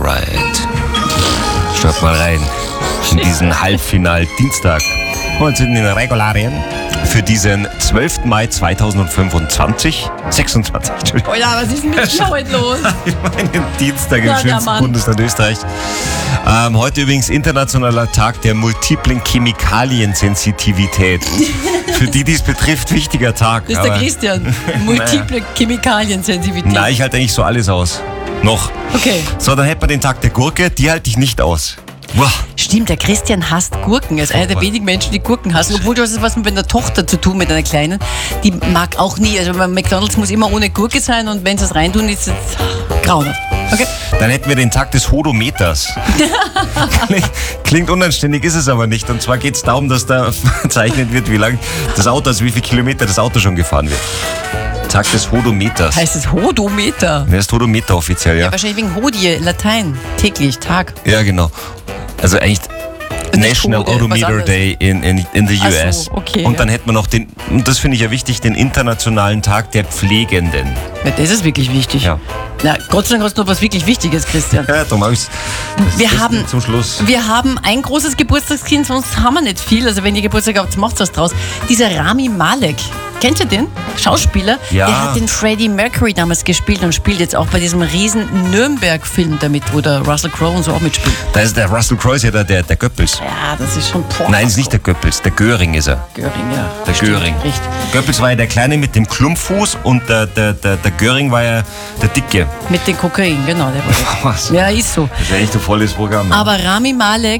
Alright. Schaut mal rein in diesen Halbfinal-Dienstag. Und sind in den Regularien für diesen 12. Mai 2025. 26, Entschuldigung. Alter, was ist denn mit dir heute los? Ich meine, Dienstag im Ja, der schönsten Mann. Bundesland Österreich. Heute übrigens internationaler Tag der multiplen Chemikaliensensitivität. Für die es betrifft, wichtiger Tag. Das ist der Christian. Multiple Chemikaliensensitivität. Nein, ich halte eigentlich so alles aus. Noch. Okay. So, dann hätten wir den Tag der Gurke. Die halte ich nicht aus. Boah. Stimmt, der Christian hasst Gurken. Er ist einer der wenigen Menschen, die Gurken hassen. Obwohl, du hast es was mit einer Tochter zu tun, mit einer Kleinen. Die mag auch nie. Also bei McDonald's muss immer ohne Gurke sein und wenn sie es reintun, ist es grauenhaft. Okay. Dann hätten wir den Tag des Hodometers. Klingt unanständig, ist es aber nicht. Und zwar geht es darum, dass da verzeichnet wird, wie lang das Auto, also wie viele Kilometer das Auto schon gefahren wird. Tag des Hodometers. Heißt es Hodometer? Wer ist Hodometer offiziell, ja? Wahrscheinlich wegen Hodie, Latein. Täglich, Tag. Ja, genau. Also eigentlich National Hode, was Odometer anderes. Day in the Ach so, US. okay, und ja. dann hätten wir noch den, und das finde ich ja wichtig, den internationalen Tag der Pflegenden. Ja, das ist wirklich wichtig. Ja. Na, Gott sei Dank hast du noch was wirklich Wichtiges, Christian. Ja, darum habe ich's. Wir haben, Zum Schluss. wir haben ein großes Geburtstagskind, sonst haben wir nicht viel. Also wenn ihr Geburtstag habt, macht was draus. Dieser Rami Malek, kennt ihr den? Schauspieler? Ja. Der hat den Freddie Mercury damals gespielt und spielt jetzt auch bei diesem riesen Nürnberg-Film damit, wo der Russell Crowe und so auch mitspielt. Da ist der Russell Crowe, ist ja der Goebbels. Ja, das ist schon... Boah, Nein, ist nicht der Goebbels, der Göring ist er. Göring, ja. Der Göring. Richtig. Goebbels war ja der Kleine mit dem Klumpfuß und der Göring war ja der Dicke. Mit dem Kokain, genau. Der war das. Was? Ja, ist so. Das ist ja echt ein volles Programm. Aber Rami Malek